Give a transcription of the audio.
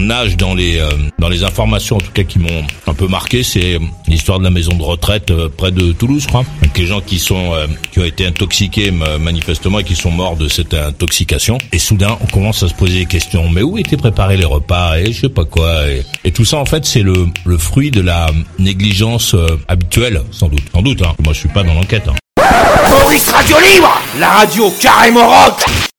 nage dans les informations en tout cas qui m'ont un peu marqué, c'est l'histoire de la maison de retraite près de Toulouse, je crois. Donc les gens qui ont été intoxiqués manifestement et qui sont morts de cette intoxication. Et soudain, on commence à se poser des questions. Mais où étaient préparés les repas et je sais pas quoi. Et tout ça, en fait, c'est le fruit de la négligence habituelle, sans doute. Sans doute, hein. Moi, je suis pas dans l'enquête. Hein. Maurice Radio Libre, la radio carrément rock.